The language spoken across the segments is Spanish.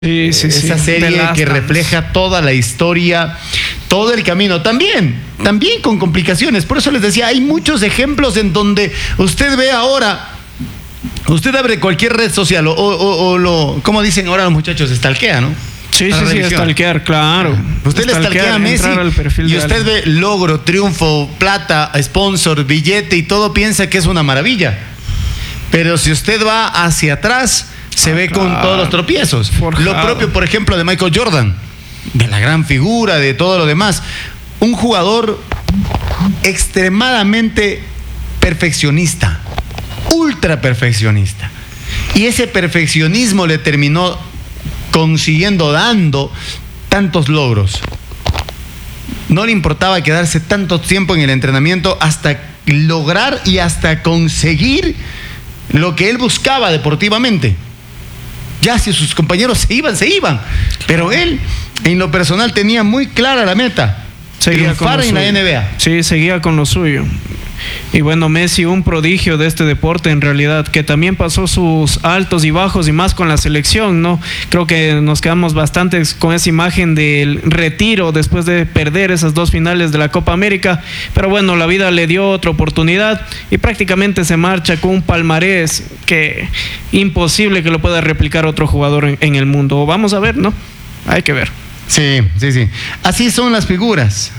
Esa serie que refleja toda la historia, todo el camino, también con complicaciones. Por eso les decía, hay muchos ejemplos en donde usted ve ahora, usted abre cualquier red social o como dicen ahora los muchachos, stalkea, ¿no? Sí, stalkear, claro. Usted le stalkea a Messi y usted ve logro, triunfo, plata, sponsor, billete y todo, piensa que es una maravilla. Pero si usted va hacia atrás, se ve con todos los tropiezos. Forjado. Lo propio, por ejemplo, de Michael Jordan, de la gran figura, de todo lo demás. Un jugador extremadamente perfeccionista, ultra perfeccionista. Y ese perfeccionismo le terminó dando tantos logros. No le importaba quedarse tanto tiempo en el entrenamiento hasta lograr y hasta conseguir lo que él buscaba deportivamente. Ya si sus compañeros se iban. Pero él, en lo personal, tenía muy clara la meta. Triunfar en la NBA. Sí, seguía con lo suyo. Y bueno, Messi, un prodigio de este deporte en realidad, que también pasó sus altos y bajos y más con la selección, ¿no? Creo que nos quedamos bastante con esa imagen del retiro después de perder esas 2 finales de la Copa América, pero bueno, la vida le dio otra oportunidad y prácticamente se marcha con un palmarés que imposible que lo pueda replicar otro jugador en el mundo. Vamos a ver, ¿no? Hay que ver. Sí. Así son las figuras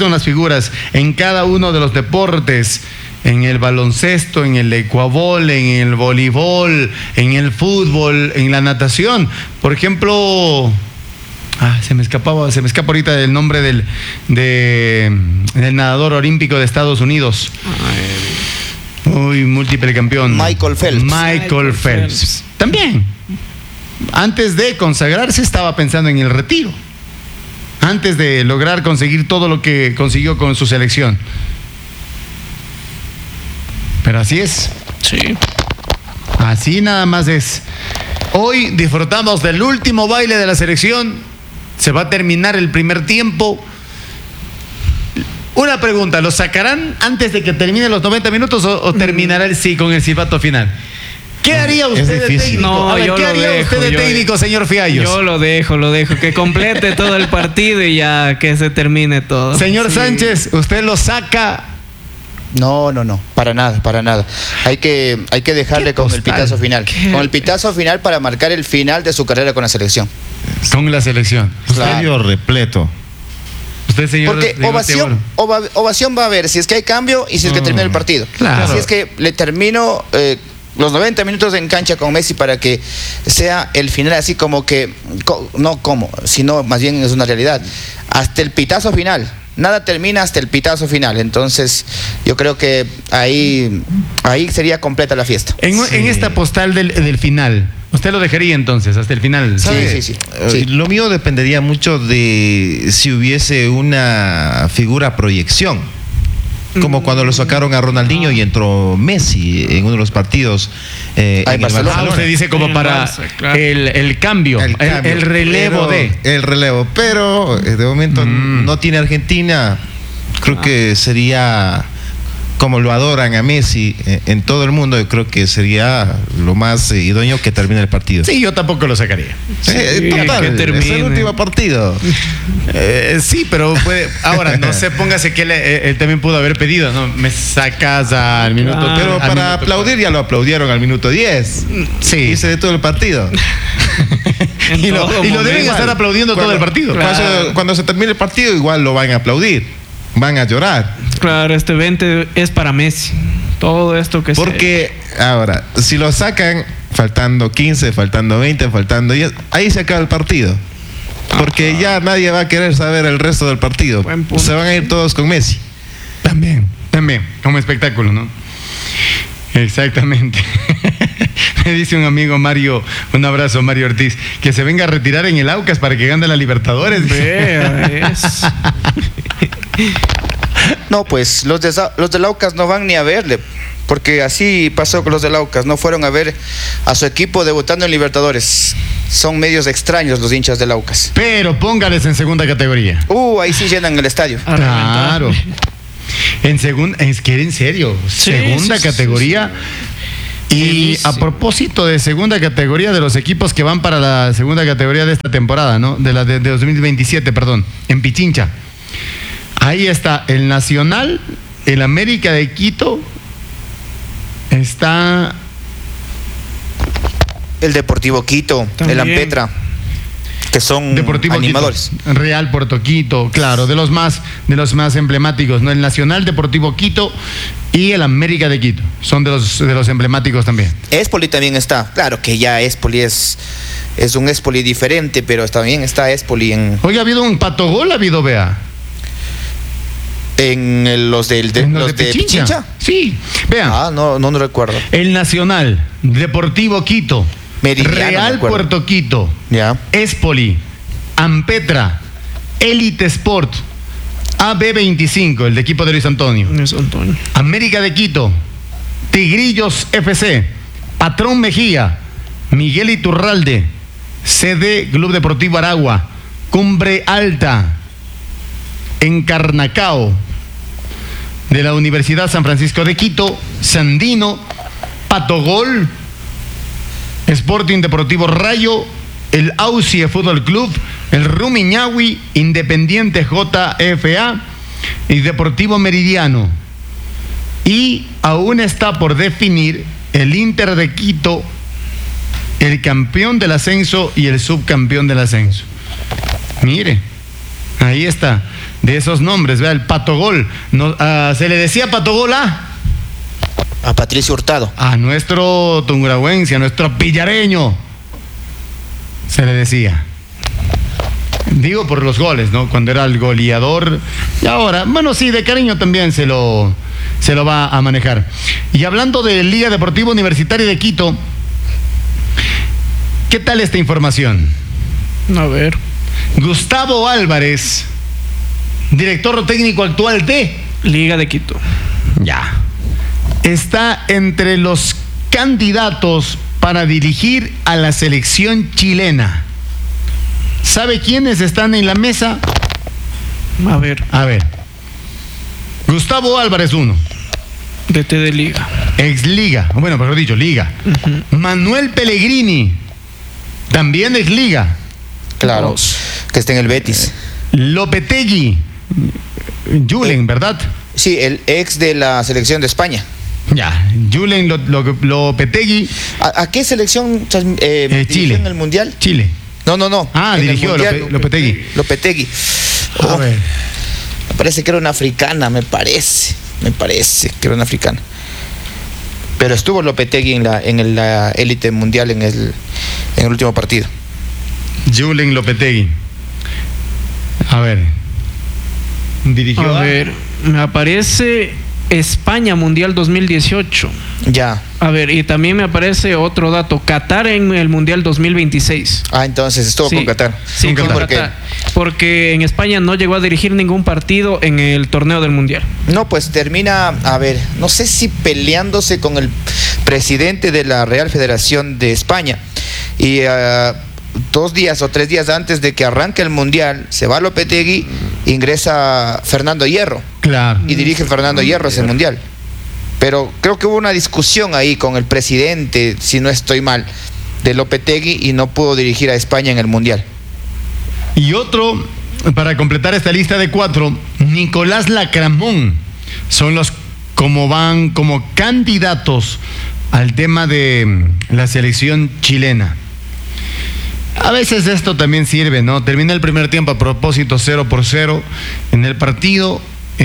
en cada uno de los deportes, en el baloncesto, en el ecuavol, en el voleibol, en el fútbol, en la natación. Por ejemplo, se me escapa ahorita el nombre del nadador olímpico de Estados Unidos. Múltiple campeón. Michael Phelps. También, antes de consagrarse, estaba pensando en el retiro. Antes de lograr conseguir todo lo que consiguió con su selección. Pero así es. Sí. Así nada más es. Hoy disfrutamos del último baile de la selección. Se va a terminar el primer tiempo. Una pregunta, ¿lo sacarán antes de que terminen los 90 minutos o terminará con el silbato final? ¿Qué haría usted de técnico? ¿Qué haría usted de técnico, señor Fiallos? Yo lo dejo, que complete todo el partido y ya que se termine todo. Señor Sánchez, ¿usted lo saca? No, para nada. Hay que dejarle con el pitazo final. Con el pitazo final para marcar el final de su carrera con la selección. Con la selección. Estadio repleto. Usted, señor. Porque ovación va a haber si es que hay cambio y si es que termina el partido. Claro. Si es que le termino los 90 minutos en cancha con Messi para que sea el final así como que, sino más bien es una realidad. Hasta el pitazo final. Nada termina hasta el pitazo final. Entonces, yo creo que ahí sería completa la fiesta. En esta postal del final, ¿usted lo dejaría entonces hasta el final? Sí. Lo mío dependería mucho de si hubiese una figura proyección. Como cuando lo sacaron a Ronaldinho y entró Messi en uno de los partidos en el Barcelona. Usted dice como para el cambio, el relevo El relevo, pero de momento no tiene Argentina. Creo que sería, como lo adoran a Messi en todo el mundo, yo creo que sería lo más idóneo que termine el partido. Sí, yo tampoco lo sacaría. Total, es el último partido. Sí, pero ahora no se póngase que él también pudo haber pedido, ¿no? Me sacas al minuto. Pero para aplaudir ya lo aplaudieron al minuto 10. Sí. Y se detuvo el partido. y lo deben estar aplaudiendo todo el partido. Cuando se termine el partido, igual lo van a aplaudir. Van a llorar. Claro, este 20 es para Messi. Todo esto que porque ahora, si lo sacan faltando 15, faltando 20, faltando 10, ahí se acaba el partido. Porque ya nadie va a querer saber el resto del partido. Se van a ir todos con Messi. También, como espectáculo, ¿no? Exactamente. Me dice un amigo Mario, un abrazo Mario Ortiz, que se venga a retirar en el Aucas para que gane la Libertadores. No, pues los del Aucas no van ni a verle, porque así pasó con los del Aucas, no fueron a ver a su equipo debutando en Libertadores. Son medios extraños los hinchas del Aucas. Pero póngales en segunda categoría. Ahí sí llenan el estadio. Claro. En segunda, es que en serio, segunda categoría. Y a propósito de segunda categoría, de los equipos que van para la segunda categoría de esta temporada, ¿no? De la de 2027, perdón, en Pichincha. Ahí está el Nacional, el América de Quito, está El Deportivo Quito, También. el Ampetra, que son Deportivo animadores. Quito, Real Puerto Quito, claro, de los más emblemáticos, ¿no? El Nacional Deportivo Quito y el América de Quito, son de los emblemáticos también. Espoli también está. Claro que ya Espoli es un Espoli diferente, pero también está Espoli Oye, ¿ha habido un patogol? ¿Ha habido, vea? en los ¿En los de Pichincha. Sí, vean. Ah, no recuerdo. El Nacional, Deportivo Quito, Meridiano, me Real acuerdo. Puerto Quito, Ya. Espoli, Ampetra, Elite Sport, AB25, el de equipo de Luis Antonio, Eso, Antonio. América de Quito, Tigrillos FC, Patrón Mejía, Miguel Iturralde, CD Club Deportivo Aragua, Cumbre Alta, Encarnacao, de la Universidad San Francisco de Quito, Sandino, Patogol, Sporting Deportivo Rayo, el Aucie Fútbol Club, el Rumiñahui, Independiente JFA y Deportivo Meridiano. Y aún está por definir el Inter de Quito, el campeón del ascenso y el subcampeón del ascenso. Mire, ahí está, de esos nombres, vea, el Patogol. Se le decía Patogol A Patricio Hurtado. a nuestro tunguragüense, a nuestro pillareño, se le decía. Digo por los goles, ¿no? Cuando era el goleador. Y ahora, bueno, sí, de cariño también se lo va a manejar. Y hablando de Liga Deportiva Universitaria de Quito, ¿qué tal esta información? A ver. Gustavo Álvarez, director técnico actual de Liga de Quito. Ya. Está entre los candidatos para dirigir a la selección chilena. ¿Sabe quiénes están en la mesa? A ver. A ver. Gustavo Álvarez, 1. DT de Liga. Ex Liga. Bueno, mejor dicho, Liga. Manuel Pellegrini. También ex Liga. Claro. Dos. Que está en el Betis. Lopetegui. Julen, ¿verdad? Sí, el ex de la selección de España. Ya. Julen Lopetegui. ¿A qué selección dirigió Chile. en el Mundial? Chile. No. Ah, En el dirigió Mundial, Lopetegui. Lopetegui. A Oh, ver. me parece que era una africana, me parece que era una africana. Pero estuvo Lopetegui en la élite mundial en el último partido. Julen Lopetegui. A ver. Dirigió A ver, me aparece España Mundial 2018. Ya. A ver, y también me aparece otro dato, Qatar en el Mundial 2026. Ah, entonces estuvo Sí, con Qatar. Sí, Con con ¿Por qué? Qatar. Porque en España no llegó a dirigir ningún partido en el torneo del Mundial. No, pues termina, a ver, no sé si peleándose con el presidente de la Real Federación de España. Y 2 días o 3 días antes de que arranque el Mundial, se va Lopetegui, ingresa Fernando Hierro Claro. y dirige Fernando Hierro ese Mundial. Pero creo que hubo una discusión ahí con el presidente, si no estoy mal, de Lopetegui y no pudo dirigir a España en el Mundial. Y otro, para completar esta lista de 4, Nicolás Lacramón. Son los como van como candidatos al tema de la selección chilena. A veces esto también sirve, ¿no? Termina el primer tiempo a propósito 0-0 en el partido.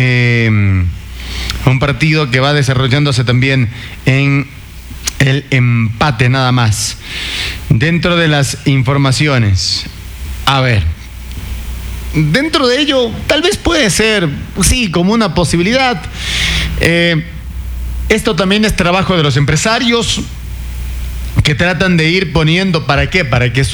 Un partido que va desarrollándose también en el empate nada más. Dentro de las informaciones, a ver, dentro de ello tal vez puede ser, sí, como una posibilidad. Esto también es trabajo de los empresarios que tratan de ir poniendo, ¿para qué? Para que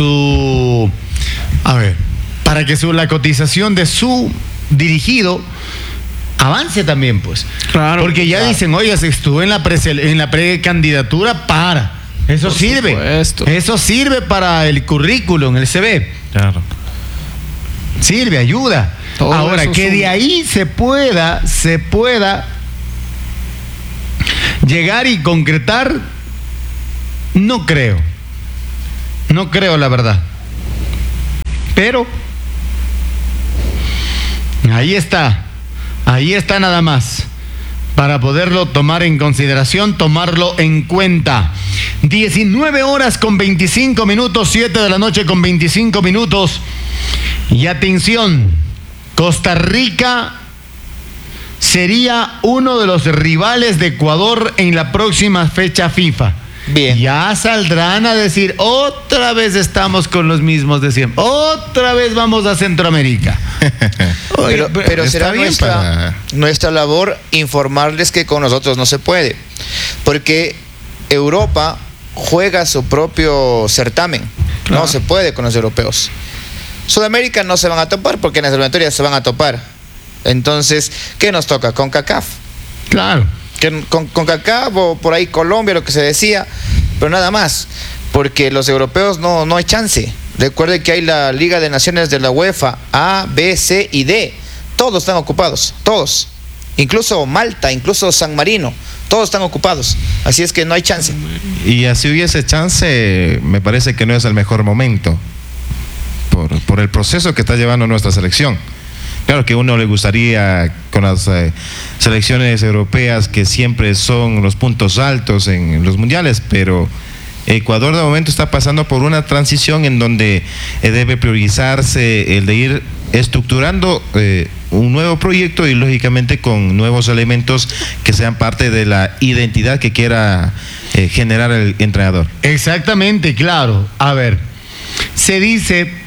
la cotización de su dirigido avance también, pues. Claro. Porque ya dicen, oiga, se estuvo en la precandidatura para. Eso Por sirve. supuesto. Eso sirve para el currículum, el CV. Claro. Sirve, ayuda. Todo Ahora, eso que suma. de ahí se pueda llegar y concretar No creo. No creo, la verdad. Pero ahí está nada más, para poderlo tomar en consideración, tomarlo en cuenta. 19 horas con 25 minutos, 7 de la noche con 25 minutos. Y atención, Costa Rica sería uno de los rivales de Ecuador en la próxima fecha FIFA. Bien. Ya saldrán a decir, otra vez estamos con los mismos de siempre. Otra vez vamos a Centroamérica. Oye, Pero está será bien nuestra labor informarles que con nosotros no se puede. Porque Europa juega su propio certamen. Claro. No se puede con los europeos. Sudamérica no se van a topar porque en las eliminatorias se van a topar. Entonces, ¿qué nos toca? Con CONCACAF. claro. Con CONCACAF o por ahí Colombia, lo que se decía, pero nada más, porque los europeos no hay chance. Recuerde que hay la Liga de Naciones de la UEFA, A, B, C y D. Todos están ocupados, todos. Incluso Malta, incluso San Marino, todos están ocupados. Así es que no hay chance. Y así hubiese chance, me parece que no es el mejor momento por el proceso que está llevando nuestra selección. Claro que a uno le gustaría con las selecciones europeas, que siempre son los puntos altos en los mundiales, pero Ecuador de momento está pasando por una transición en donde debe priorizarse el de ir estructurando un nuevo proyecto y lógicamente con nuevos elementos que sean parte de la identidad que quiera generar el entrenador. Exactamente, claro. A ver, se dice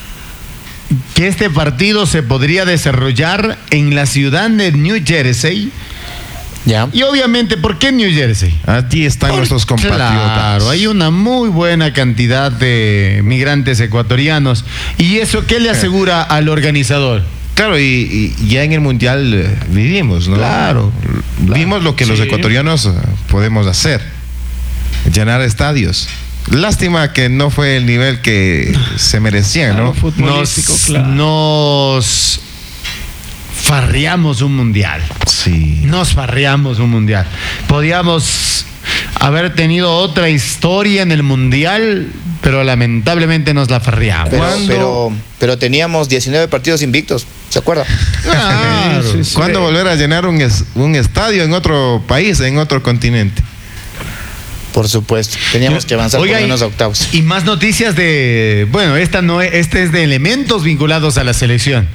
que este partido se podría desarrollar en la ciudad de New Jersey. Ya. Y obviamente, ¿por qué New Jersey? Allí están nuestros compatriotas. Claro, hay una muy buena cantidad de migrantes ecuatorianos. ¿Y eso qué le asegura al organizador? Claro, y ya en el Mundial vivimos, ¿no? Claro. Vimos lo que los Sí. ecuatorianos podemos hacer. Llenar estadios. Lástima que no fue el nivel que se merecían, Claro, ¿no? futbolístico, claro. Nos farreamos un mundial. Sí. Nos farreamos un mundial. Podíamos haber tenido otra historia en el mundial, pero lamentablemente nos la farreamos. Pero teníamos 19 partidos invictos, ¿se acuerda? Claro. Sí, sí. ¿Cuándo volver a llenar un estadio en otro país, en otro continente? Por supuesto, teníamos que avanzar Oiga, por lo menos a octavos. Y más noticias de, bueno, esta es de elementos vinculados a la selección.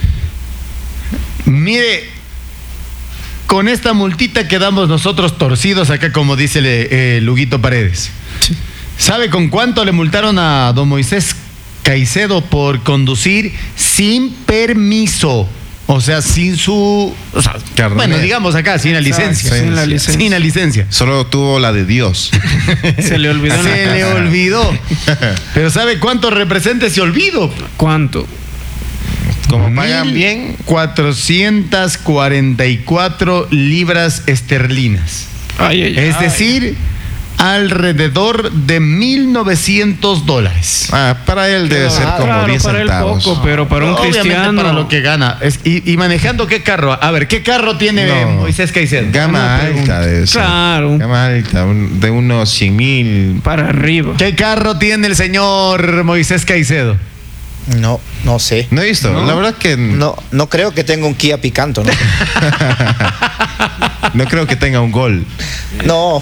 Mire, con esta multita quedamos nosotros torcidos acá, como dice Luguito Paredes. ¿Sabe con cuánto le multaron a don Moisés Caicedo por conducir sin permiso? O sea, sin su... O sea, Carnet. bueno, digamos acá, sin la licencia. Sin la licencia. Sin la licencia. Solo tuvo la de Dios. Se le olvidó. en la Se le casa. olvidó. Pero ¿sabe cuánto representa ese olvido? ¿Cuánto? Como pagan bien. 444 libras esterlinas. Ay, ay, Es ay. decir, alrededor de $1,900. Para él debe ser como Claro, 10 para él centavos. poco, pero para un Obviamente cristiano. para lo que gana. Y manejando qué carro. A ver, ¿qué carro tiene No. Moisés Caicedo? Gama Una alta pregunta. debe ser. Claro. Gama alta, de unos 100,000. Para arriba. ¿Qué carro tiene el señor Moisés Caicedo? No sé. No he visto, ¿No? la verdad que No creo que tenga un Kia Picanto, ¿no? no creo que tenga un gol. No.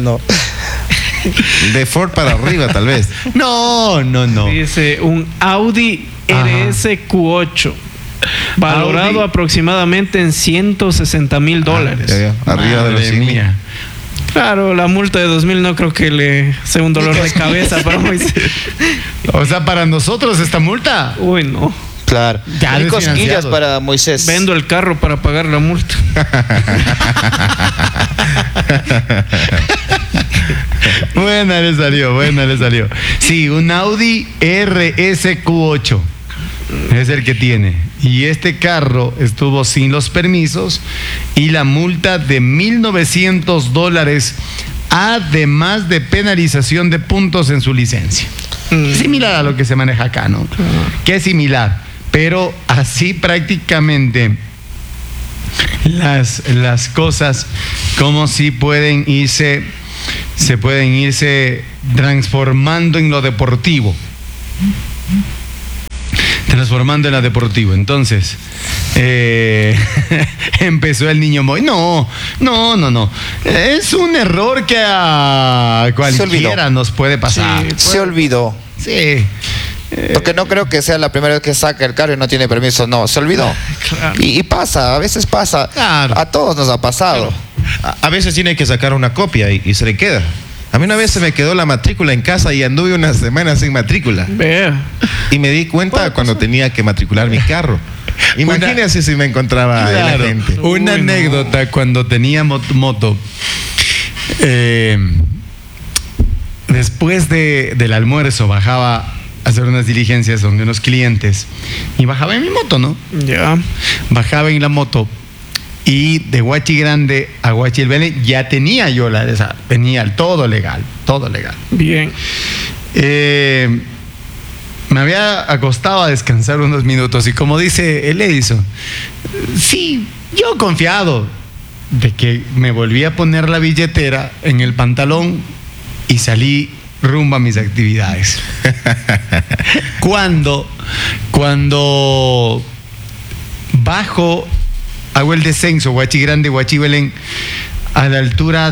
De Ford para arriba, tal vez. No. Dice un Audi Ajá. RS Q8. Valorado Audi. aproximadamente en $160,000. Ya vio, arriba de los Madre 100,000. mía. Claro, la multa de 2,000 no creo que le sea un dolor de cabeza para Moisés. O sea, para nosotros esta multa. Uy, no. Claro. Ya Hay desfinanciados. cosquillas para Moisés. Vendo el carro para pagar la multa. Buena le salió. Sí, un Audi RSQ8 es el que tiene. Y este carro estuvo sin los permisos y la multa de $1,900, además de penalización de puntos en su licencia. Similar a lo que se maneja acá, ¿no? Que es similar, pero así prácticamente las cosas como si pueden irse se pueden irse transformando en lo deportivo. Transformando en lo deportivo. Entonces, empezó el niño Moy. No. Es un error que a cualquiera nos puede pasar. Sí. Se olvidó. Sí. Porque no creo que sea la primera vez que saca el carro y no tiene permiso. No, se olvidó. Claro. Y pasa, a veces pasa. Claro. A todos nos ha pasado. A veces tiene que sacar una copia y se le queda. A mí una vez se me quedó la matrícula en casa y anduve unas semanas sin matrícula. Vea. Y me di cuenta cuando tenía que matricular mi carro. Imagínense si me encontraba Claro. la gente. Una Uy, no. anécdota cuando tenía moto. Después del almuerzo bajaba a hacer unas diligencias donde unos clientes y bajaba en mi moto, ¿no? Ya. Bajaba en la moto y de Huachi Grande a Huachi el Belén ya tenía yo tenía todo legal. Bien. Me había acostado a descansar unos minutos y como dice el Edison, sí, yo confiado de que me volví a poner la billetera en el pantalón y salí rumbo a mis actividades. Cuando bajo, hago el descenso, Huachi Grande, Huachi Belén, a la altura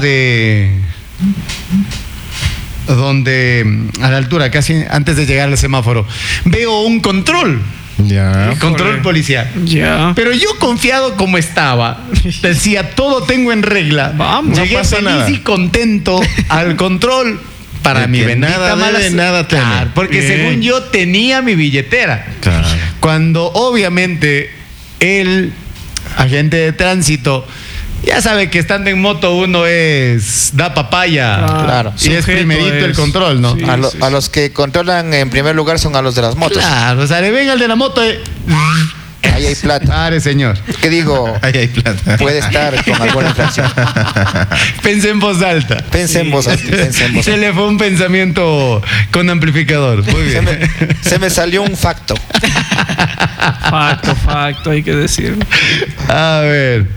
a la altura, casi antes de llegar al semáforo, veo un control Ya. control policial. Ya. Pero yo confiado como estaba, decía, todo tengo en regla. Vamos, Llegué no pasa feliz nada. y contento al control. Para El mi que bendita nada mala debe, suerte. nada teme. Claro, porque Bien. según yo tenía mi billetera. Claro. Cuando obviamente el agente de tránsito ya sabe que estando en moto uno da papaya. Claro. Y es Sujeto primerito el es. control, ¿no? Sí. A los que controlan en primer lugar son a los de las motos. Claro, o sea, le ven al de la moto. Ahí hay plata. Pare, señor. ¿Qué digo? Ahí hay plata. Puede estar con alguna infracción. Pensé en voz alta. Pense en vos, pense en vos. Se le fue un pensamiento con amplificador. Muy bien. Se me salió un facto. Facto, hay que decirlo. A ver.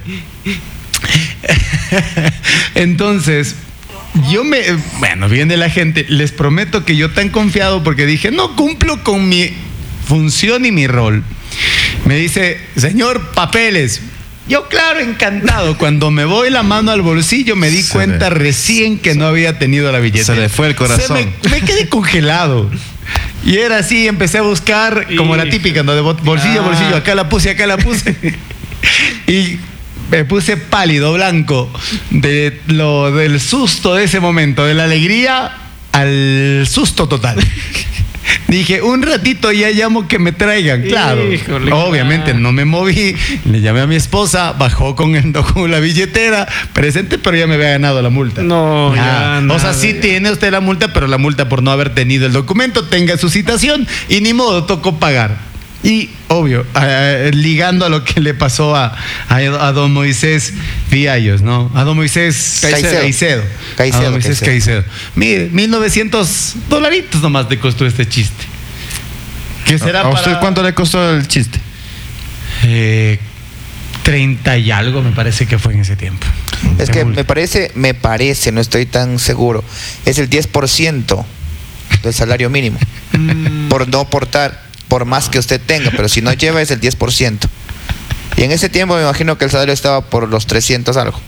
Entonces, bueno, viene la gente, les prometo que yo tan confiado porque dije, no cumplo con mi función y mi rol. Me dice, señor, papeles. Yo, claro, encantado. Cuando me voy la mano al bolsillo, me di Se cuenta le- recién que no había tenido la billetera. Se le fue el corazón. Me quedé congelado. Y era así, empecé a buscar, como la típica, ¿no? De bolsillo a bolsillo, acá la puse. Y me puse pálido, blanco, del susto de ese momento, de la alegría al susto total. Dije, un ratito ya llamo que me traigan, claro. Híjole, obviamente claro. no me moví, le llamé a mi esposa, bajó con la billetera, presente, pero ya me había ganado la multa. No, ya O sea, nada, sí ya. tiene usted la multa, pero la multa por no haber tenido el documento, tenga su citación y ni modo, tocó pagar. Y obvio, ligando a lo que le pasó a don Moisés Fiallos, ¿no? A don Moisés Caicedo. A don Moisés Caicedo. Mire, $1,900 nomás te costó este chiste. ¿Qué será ¿A usted para cuánto le costó el chiste? 30 y algo me parece que fue en ese tiempo? Es que me parece, no estoy tan seguro. Es el 10% del salario mínimo. Por no portar, por más que usted tenga, pero si no lleva es el 10%. Y en ese tiempo me imagino que el salario estaba por los 300 algo.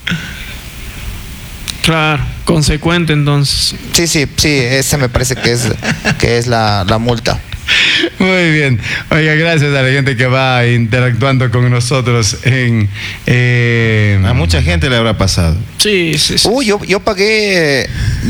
Claro, consecuente entonces. Sí, ese me parece que es la multa. Muy bien. Oiga, gracias a la gente que va interactuando con nosotros A mucha gente le habrá pasado. Sí. Uy, yo pagué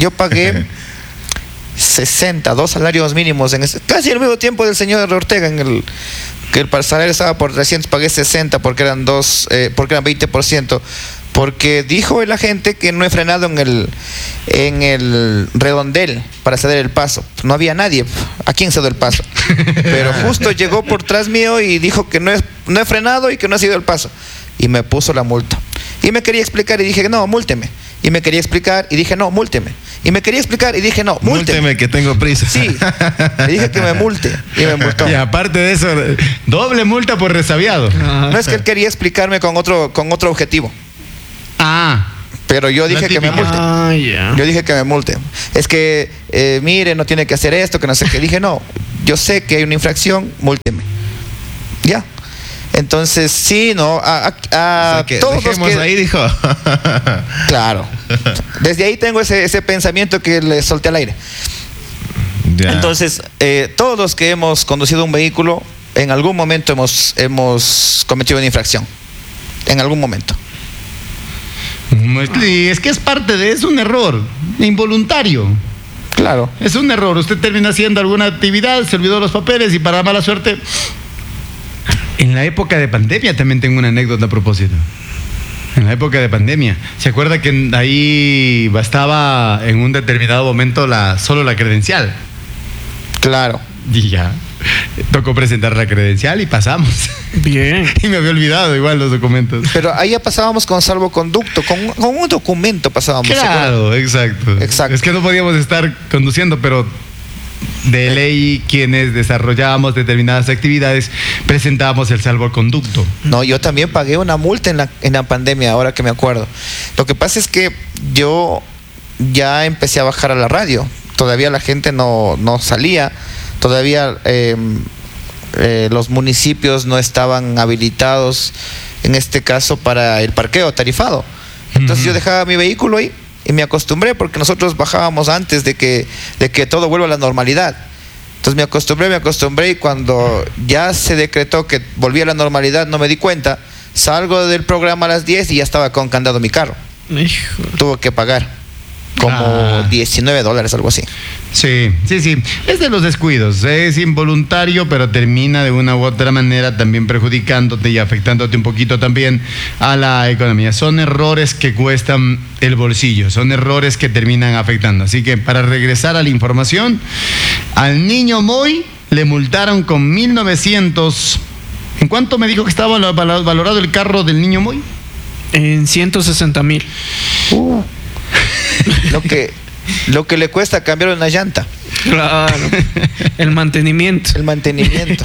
60, 2 salarios mínimos en casi el mismo tiempo del señor Ortega que el salario estaba por 300, pagué 60 porque eran 20%, porque dijo el agente que no he frenado en el redondel para ceder el paso. No había nadie, ¿a quién cedo el paso? Pero justo llegó por tras mío y dijo que no he frenado y que no ha sido el paso, y me puso la multa. Y me quería explicar y dije, no, múlteme. Y me quería explicar y dije, no, múlteme. Y me quería explicar y dije, no, múlteme. Múlteme que tengo prisa. Sí, le dije que me multe y me multó. Y aparte de eso, doble multa por resabiado. No es que él quería explicarme con otro objetivo, Ah, Pero yo dije que me típica. multen. Ah, ya. Yo dije que me multen. Es que, mire, no tiene que hacer esto, que no sé qué. Dije, no, yo sé que hay una infracción, múlteme. Ya. Entonces, sí, no. O sea, que todos los dejemos que... ahí, dijo. Claro. Desde ahí tengo ese pensamiento que le solté al aire. Ya. Entonces, todos los que hemos conducido un vehículo, en algún momento hemos cometido una infracción. En algún momento. Sí, es que es parte de, es un error involuntario. Claro. Es un error. Usted termina haciendo alguna actividad, se olvidó los papeles y para mala suerte. En la época de pandemia también tengo una anécdota a propósito. En la época de pandemia. ¿Se acuerda que ahí bastaba en un determinado momento solo la credencial? Claro. Y ya. Tocó presentar la credencial y pasamos. Bien. Y me había olvidado igual los documentos. Pero ahí ya pasábamos con salvoconducto, con un documento pasábamos. ¿se acuerdan? Claro, exacto. Exacto. Es que no podíamos estar conduciendo, pero de ley quienes desarrollábamos determinadas actividades presentábamos el salvoconducto. No, yo también pagué una multa en la pandemia, ahora que me acuerdo. Lo que pasa es que yo ya empecé a bajar a la radio. Todavía la gente no salía. Todavía los municipios no estaban habilitados, en este caso, para el parqueo tarifado. Entonces yo dejaba mi vehículo ahí y me acostumbré, porque nosotros bajábamos antes de que todo vuelva a la normalidad. Entonces me acostumbré y cuando ya se decretó que volvía a la normalidad no me di cuenta. Salgo del programa a las 10 y ya estaba con candado mi carro. Hijo. Tuve que pagar como $19, algo así. Sí. Es de los descuidos. Es involuntario, pero termina de una u otra manera también perjudicándote y afectándote un poquito también a la economía. Son errores que cuestan el bolsillo. Son errores que terminan afectando. Así que para regresar a la información, al niño Moy le multaron con 1.900. ¿En cuánto me dijo que estaba valorado el carro del niño Moy? En 160,000. Lo que le cuesta cambiar una llanta. Claro. El mantenimiento. El mantenimiento.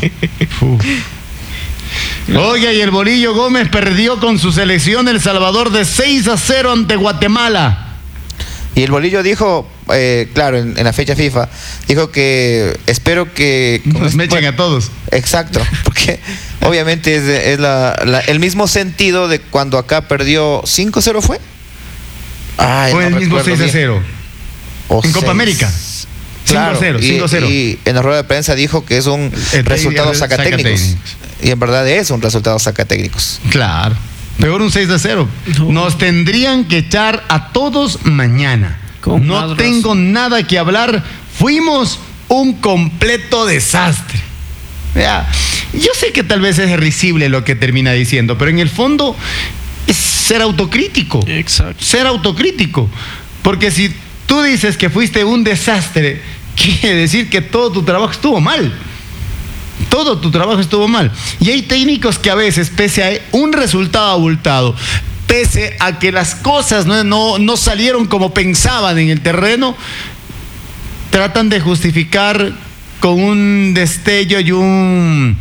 Oye, y el Bolillo Gómez perdió con su selección El Salvador de 6-0 ante Guatemala. Y el Bolillo dijo, claro, en la fecha FIFA, dijo que espero que... Nos me echen a todos. Exacto, porque obviamente es el mismo sentido de cuando acá perdió 5-0, ¿fue? Ay, Fue no el mismo recuerdo 6-0. bien. O En Copa 6. América. Claro, 5-0. y en la rueda de prensa dijo que es un resultado sacatécnicos. Y en verdad es un resultado sacatécnicos. Claro. Peor un 6-0. No. Nos tendrían que echar a todos mañana. Con No más tengo razón. nada que hablar. Fuimos un completo desastre. Ya, yo sé que tal vez es risible lo que termina diciendo, pero en el fondo es ser autocrítico. Exacto. Ser autocrítico. Porque si tú dices que fuiste un desastre, quiere decir que todo tu trabajo estuvo mal. Todo tu trabajo estuvo mal. Y hay técnicos que a veces, pese a un resultado abultado, pese a que las cosas no salieron como pensaban en el terreno, tratan de justificar con un destello y un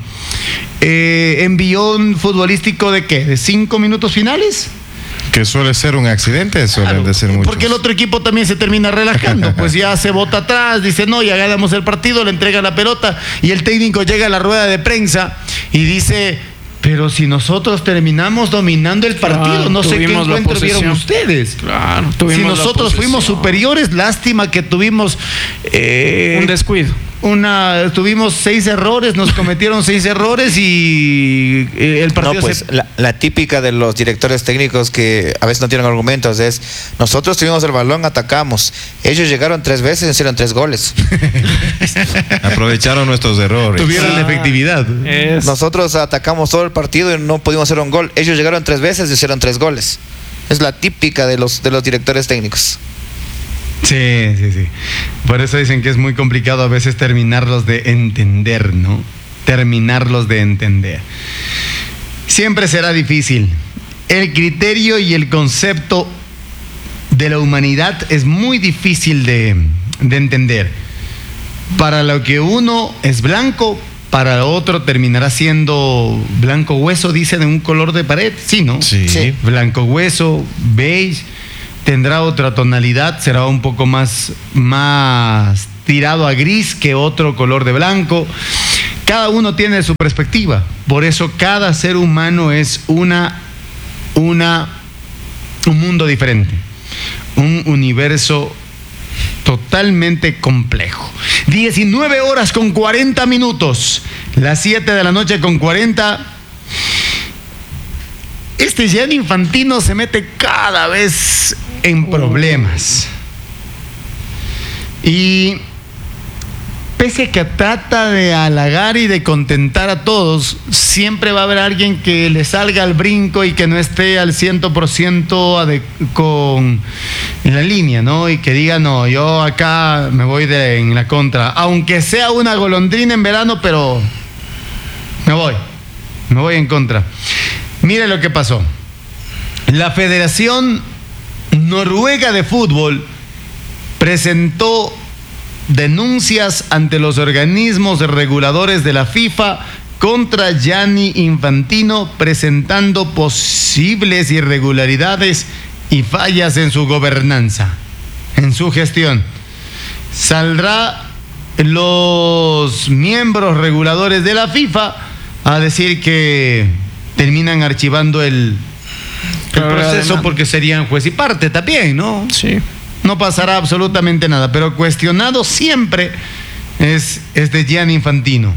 envión futbolístico de ¿qué? ¿De 5 minutos finales? Que suele ser un accidente, suelen Claro, decir muchos. porque el otro equipo también se termina relajando, pues ya se bota atrás, dice no, ya ganamos el partido, le entrega la pelota y el técnico llega a la rueda de prensa y dice, pero si nosotros terminamos dominando el partido, Claro, no sé qué tuvimos la encuentro vieron posesión. ustedes. Claro. Si Tuvimos la nosotros fuimos posesión. superiores, lástima que tuvimos Un descuido. tuvimos 6 errores, nos cometieron 6 errores y el partido No, pues la típica de los directores técnicos que a veces no tienen argumentos es, nosotros tuvimos el balón, atacamos, ellos llegaron 3 veces y hicieron 3 goles. Aprovecharon nuestros errores. tuvieron la efectividad. Nosotros atacamos todo el partido y no pudimos hacer un gol, ellos llegaron 3 veces y hicieron 3 goles. Es la típica de los directores técnicos. Sí. Por eso dicen que es muy complicado a veces terminarlos de entender, ¿no? Terminarlos de entender. Siempre será difícil. El criterio y el concepto de la humanidad es muy difícil de entender. Para lo que uno es blanco, para otro terminará siendo blanco hueso, dicen, de un color de pared. Sí, ¿no? Sí. Sí. Blanco hueso, beige. tendrá otra tonalidad, será un poco más tirado a gris que otro color de blanco. Cada uno tiene su perspectiva, por eso cada ser humano es un mundo diferente, un universo totalmente complejo. 19 horas con 40 minutos, las 7 de la noche con 40. Este Gianni Infantino se mete cada vez en problemas. Y pese a que trata de halagar y de contentar a todos, siempre va a haber alguien que le salga al brinco y que no esté al 100% en la línea, ¿no? Y que diga, no, yo acá me voy en la contra, aunque sea una golondrina en verano, pero me voy en contra. Mire lo que pasó. La Federación Noruega de Fútbol presentó denuncias ante los organismos reguladores de la FIFA contra Gianni Infantino, presentando posibles irregularidades y fallas en su gobernanza, en su gestión. Saldrá los miembros reguladores de la FIFA a decir que terminan archivando el proceso porque serían juez y parte también, ¿no? Sí. No pasará absolutamente nada, pero cuestionado siempre es de Gianni Infantino.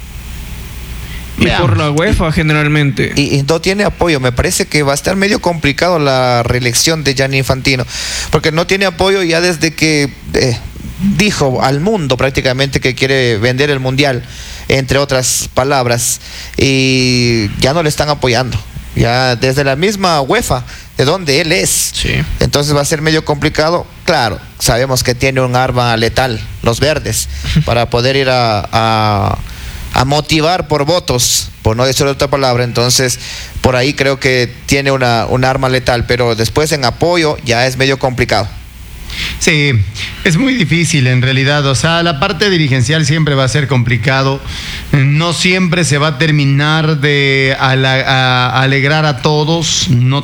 Y por la UEFA generalmente. Y no tiene apoyo. Me parece que va a estar medio complicado la reelección de Gianni Infantino, porque no tiene apoyo ya desde que dijo al mundo prácticamente que quiere vender el mundial, entre otras palabras, y ya no le están apoyando. Ya desde la misma UEFA, de donde él es. Sí. Entonces va a ser medio complicado. Claro, sabemos que tiene un arma letal, los verdes, para poder ir a motivar por votos, por no decir otra palabra. Entonces, por ahí creo que tiene un arma letal, pero después en apoyo ya es medio complicado. Sí, es muy difícil en realidad. O sea, la parte dirigencial siempre va a ser complicado. No siempre se va a terminar de alegrar a todos.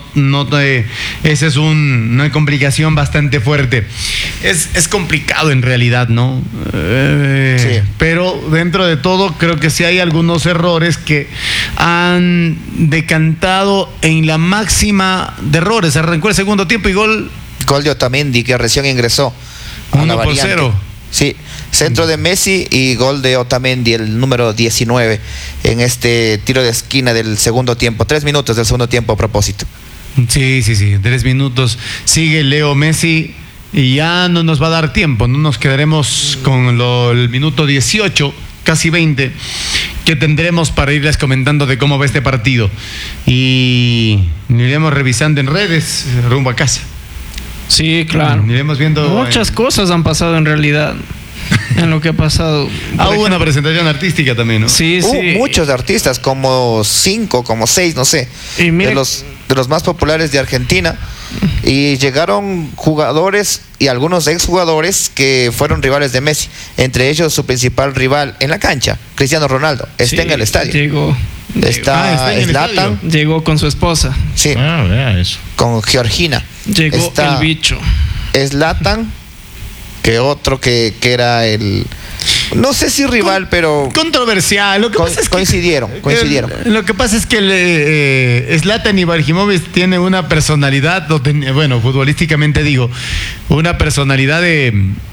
Esa es una complicación bastante fuerte. Es complicado en realidad, ¿no? Sí. Pero dentro de todo creo que sí hay algunos errores que han decantado en la máxima de errores. Arrancó el segundo tiempo y gol de Otamendi, que recién ingresó a la variante. 1-0. Sí, centro de Messi y gol de Otamendi, el número 19, en este tiro de esquina del segundo tiempo. 3 minutos del segundo tiempo a propósito. Sí, 3 minutos. Sigue Leo Messi y ya no nos va a dar tiempo. No nos quedaremos con el minuto 18, casi 20, que tendremos para irles comentando de cómo va este partido. Y iremos revisando en redes rumbo a casa. Sí, claro. Iremos viendo. Muchas cosas han pasado en realidad. En lo que ha pasado. Hubo una presentación artística también, ¿no? Sí, Hubo sí. muchos artistas, como 5, como 6, no sé, Y mire, de los más populares de Argentina. Y llegaron jugadores y algunos exjugadores que fueron rivales de Messi. Entre ellos su principal rival en la cancha, Cristiano Ronaldo. Está en el estadio. Llegó Está en el Zlatan. Llegó con su esposa. Sí, Vea eso. con Georgina. Llegó Está el bicho. Zlatan, que otro que era el... No sé si rival, pero Controversial. Lo que pasa es que coincidieron. Lo que pasa es que Zlatan Ibrahimovic tiene una personalidad, bueno, futbolísticamente digo, una personalidad de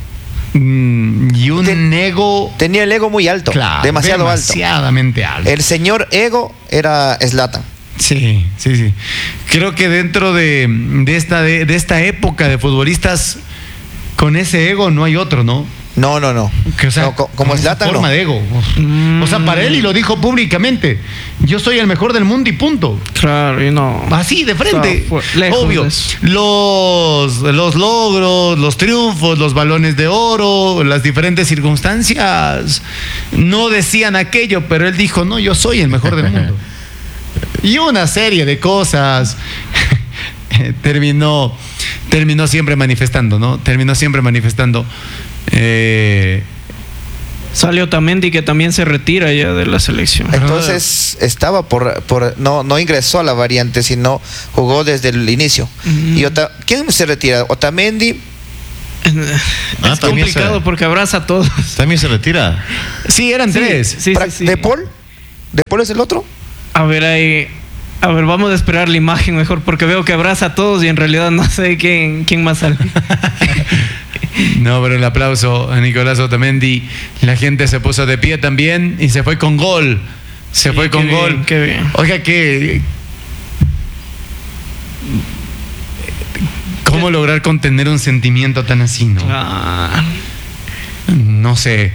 y un ego. Tenía el ego muy alto, Claro, demasiadamente alto. El señor ego era Zlatan. Sí. Creo que dentro de esta época de futbolistas con ese ego no hay otro, ¿no? No. Que, o sea, No, como con esa Zlatan, forma no. de ego. O sea, para él, y lo dijo públicamente, yo soy el mejor del mundo y punto. Claro, y no. Así, de frente. Lejos Obvio. de eso. Los logros, los triunfos, los balones de oro, las diferentes circunstancias no decían aquello, pero él dijo, no, yo soy el mejor del mundo. Y una serie de cosas terminó siempre manifestando, ¿no? Terminó siempre manifestando Salió Otamendi, que también se retira ya de la selección. Entonces estaba no ingresó a la variante, sino jugó desde el inicio. Y ¿quién se retira? Otamendi. Es complicado porque abraza a todos. ¿También se retira? Sí, eran tres. Sí. ¿De Paul? ¿De Paul es el otro? A ver, vamos a esperar la imagen mejor, porque veo que abraza a todos y en realidad no sé quién más sale. No, pero el aplauso a Nicolás Otamendi. La gente se puso de pie también y se fue con gol. Fue con gol. Bien, qué bien. Oiga, ¿cómo lograr contener un sentimiento tan así, no? No sé.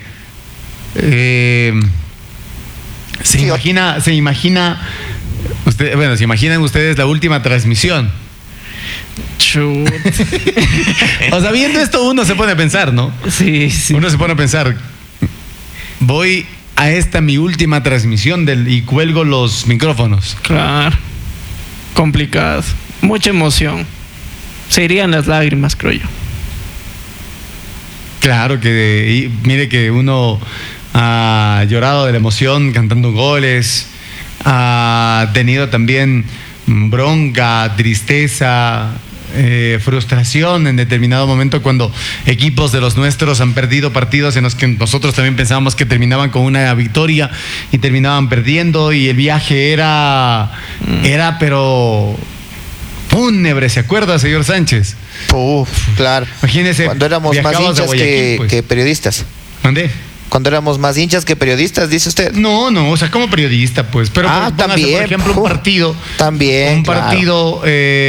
Se imaginan ustedes la última transmisión. Chut. O sea, viendo esto uno se pone a pensar, ¿no? Sí. Uno se pone a pensar, voy a esta mi última transmisión y cuelgo los micrófonos. Claro. Complicado. Mucha emoción. Se irían las lágrimas, creo yo. Claro que mire que uno ha llorado de la emoción cantando goles, ha tenido también bronca, tristeza, frustración en determinado momento cuando equipos de los nuestros han perdido partidos en los que nosotros también pensábamos que terminaban con una victoria y terminaban perdiendo, y el viaje era pero fúnebre, ¿se acuerda, señor Sánchez? Claro. Imagínese, cuando éramos más viajabas de hinchas Guayaquil, que periodistas. ¿Mandé? Cuando éramos más hinchas que periodistas, dice usted. No, o sea, como periodista, pues. Pero póngase, también. por ejemplo, un partido. También. Un partido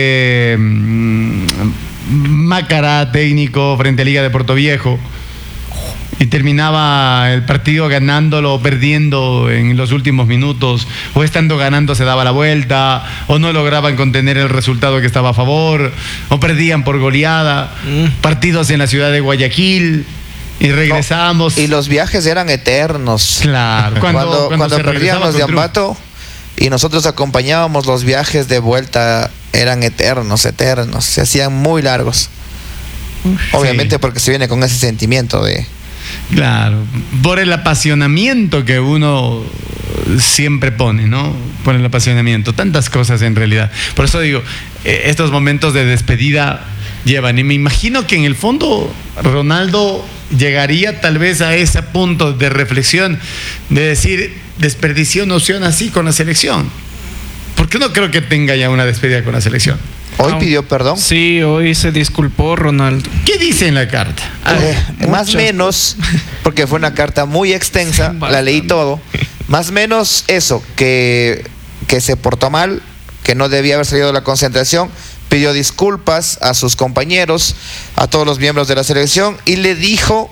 Mácara técnico frente a Liga de Puerto Viejo. Y terminaba el partido ganándolo o perdiendo en los últimos minutos, o estando ganando se daba la vuelta, o no lograban contener el resultado que estaba a favor, o perdían por goleada. Partidos en la ciudad de Guayaquil y regresábamos. Y los viajes eran eternos. Claro. Cuando se perdíamos de Ambato y nosotros acompañábamos los viajes de vuelta, eran eternos, se hacían muy largos. Obviamente sí. Porque se viene con ese sentimiento de... Claro, por el apasionamiento que uno siempre pone, ¿no? Por el apasionamiento, tantas cosas en realidad. Por eso digo, estos momentos de despedida llevan, y me imagino que en el fondo Ronaldo llegaría tal vez a ese punto de reflexión, de decir, desperdicié una opción así con la selección. Porque no creo que tenga ya una despedida con la selección. Hoy pidió perdón. Sí, hoy se disculpó Ronaldo. ¿Qué dice en la carta? Más o menos, porque fue una carta muy extensa, la leí todo. Más o menos eso, que se portó mal, que no debía haber salido de la concentración, pidió disculpas a sus compañeros, a todos los miembros de la selección, y le dijo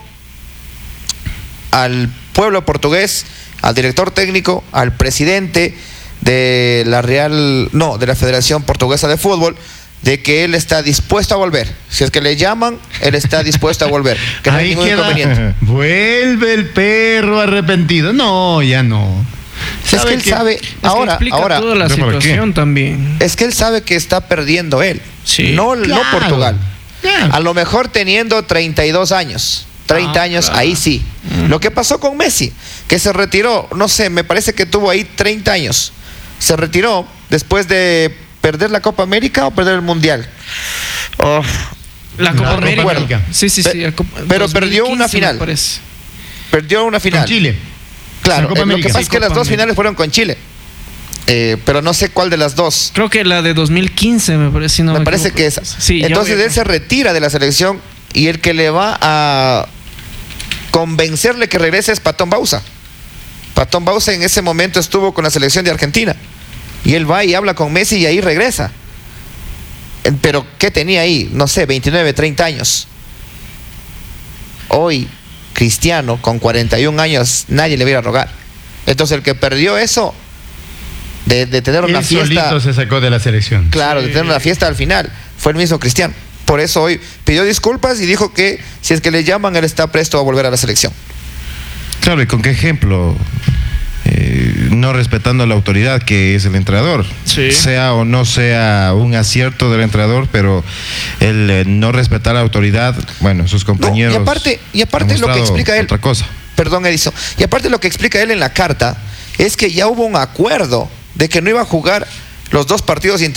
al pueblo portugués, al director técnico, al presidente de la Federación Portuguesa de Fútbol, de que él está dispuesto a volver. Si es que le llaman, él está dispuesto a volver. Que no hay ningún inconveniente. Vuelve el perro arrepentido. No, ya no. Es que él sabe. Ahora, toda la situación también. Es que él sabe que está perdiendo él. Sí. No Portugal. Claro. A lo mejor teniendo 32 años. 30 años, claro. ahí sí. Lo que pasó con Messi, que se retiró, no sé, me parece que tuvo ahí 30 años. Se retiró después de perder la Copa América o perder el Mundial. La Copa América. Sí. Pero perdió una final. Perdió una final. Con Chile. Claro, lo que pasa es que las dos América. finales fueron con Chile. Pero no sé cuál de las dos. Creo que la de 2015 me parece. Me parece que esa. Sí, entonces él se retira de la selección y el que le va a convencerle que regrese es Patón Bausa. Patón Bausa en ese momento estuvo con la selección de Argentina. Y él va y habla con Messi y ahí regresa. Pero ¿qué tenía ahí? No sé, 29, 30 años. Hoy, Cristiano, con 41 años, nadie le va a ir a rogar. Entonces el que perdió eso, de tener una fiesta... solito se sacó de la selección. Claro, de tener una fiesta al final, fue el mismo Cristiano. Por eso hoy pidió disculpas y dijo que si es que le llaman, él está presto a volver a la selección. Claro, ¿y con qué ejemplo? No respetando a la autoridad que es el entrenador. Sí. Sea o no sea un acierto del entrenador, pero el no respetar a la autoridad, bueno, sus compañeros. No, y aparte lo que explica él. Otra cosa. Perdón, Edison. Y aparte lo que explica él en la carta es que ya hubo un acuerdo de que no iba a jugar los 2 partidos